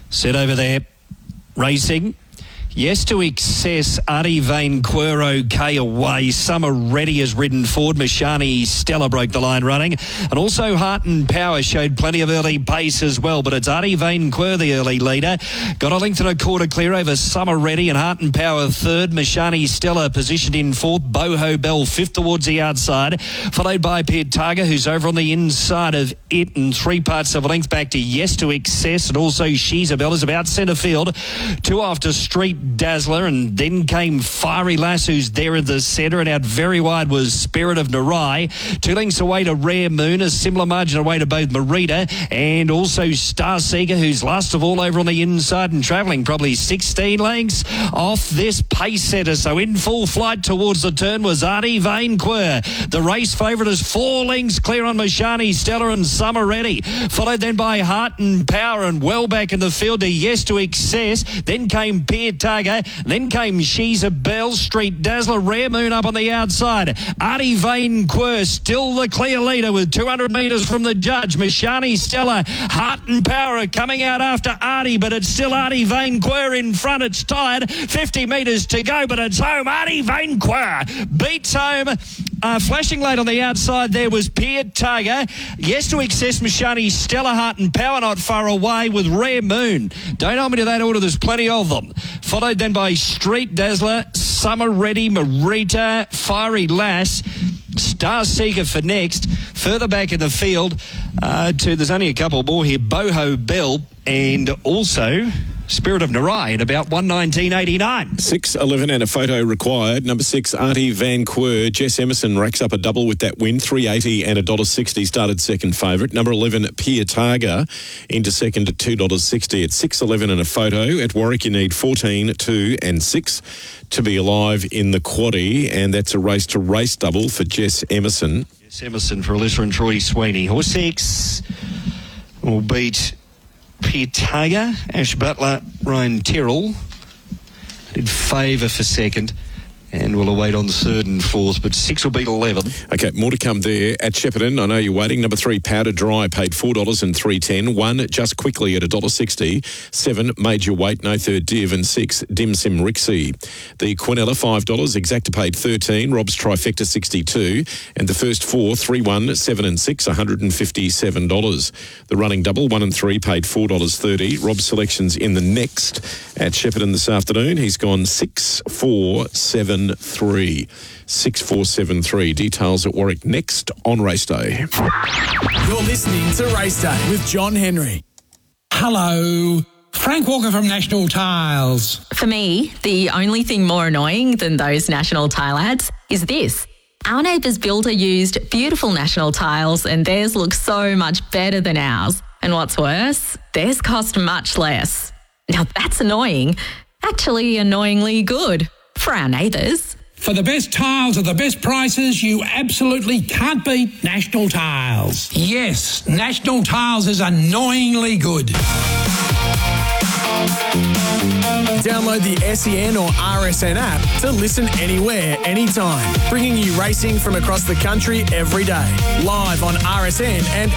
Set over there. Racing. Yes to Excess, Artie Vane, Quer OK away. Summer Ready has ridden forward. Mashani Stella broke the line running. And also Heart and Power showed plenty of early pace as well. But it's Artie Vane, Quer the early leader. Got a length and a quarter clear over Summer Ready and Heart and Power third. Mashani Stella positioned in fourth. Boho Bell fifth towards the outside. Followed by Pietaga, who's over on the inside of it. And 3 parts of a length back to Yes to Excess. And also She's a Bell is about centre field. 2 after Street Dazzler, and then came Fiery Lass, who's there in the centre, and out very wide was Spirit of Narai. 2 lengths away to Rare Moon, a similar margin away to both Marita and also Star Seeker, who's last of all over on the inside and travelling probably 16 lengths off this pace setter. So in full flight towards the turn was Artie Vane Quer. The race favourite is 4 lengths clear on Mashani Stella and Summer Ready, followed then by Heart and Power, and well back in the field to Yes to Excess. Then came Pietaga. Then came She's a Bell, Street Dazzler, Rare Moon up on the outside. Artie Vane Quer still the clear leader with 200 metres from the judge. Mashani Stella, Heart and Power coming out after Artie, but it's still Artie Vane Quer in front. It's tied. 50 metres to go, but it's home. Artie Vane Quer beats home. Flashing late on the outside there was Pietaga. Yes to Excess, Mashani Stella, Heart and Power not far away with Rare Moon. Don't hold me to that order, there's plenty of them. Followed then by Street Dazzler, Summer Ready, Marita, Fiery Lass, Star Seeker for next. Further back in the field, there's only a couple more here, Boho Bell and also Spirit of Narai at about 1:19.89. 6:11 and a photo required. Number 6, Artie Vane Quer. Jess Emerson racks up a double with that win. 3.80 and $1.60 started second favourite. Number 11, Pietaga into second at $2.60 at 6:11 and a photo. At Warwick, you need 14, 2 and 6 to be alive in the quaddie, and that's a race to race double for Jess Emerson. Jess Emerson for Alyssa and Troy Sweeney. Horse 6 will beat Pietaga. Ash Butler, Ryan Tyrrell did favour for second, and we'll await on the third and fourth, but 6 will beat 11. Okay, more to come there. At Shepparton, I know you're waiting. Number 3, Powder Dry, paid $4 and $3.10. 1, Just Quickly at $1.60. 7, Major Weight, No Third Div, and 6, Dim Sim Rixie. The Quinella, $5. Exacta paid $13. Rob's Trifecta, $62. And the first 4, 3, 1, 7 and 6, $157. The running double, 1 and 3, paid $4.30. Rob's selections in the next at Shepparton this afternoon. He's gone 6, 4, 7, 3. 6473. Details at Warwick next on Race Day. You're listening to Race Day with John Henry. Hello. Frank Walker from National Tiles. For me, the only thing more annoying than those National Tile ads is this. Our neighbour's builder used beautiful National Tiles and theirs looks so much better than ours. And what's worse, theirs cost much less. Now that's annoying. Actually annoyingly good. For our neighbours. For the best tiles at the best prices, you absolutely can't beat National Tiles. Yes, National Tiles is annoyingly good. Download the SEN or RSN app to listen anywhere, anytime. Bringing you racing from across the country every day. Live on RSN and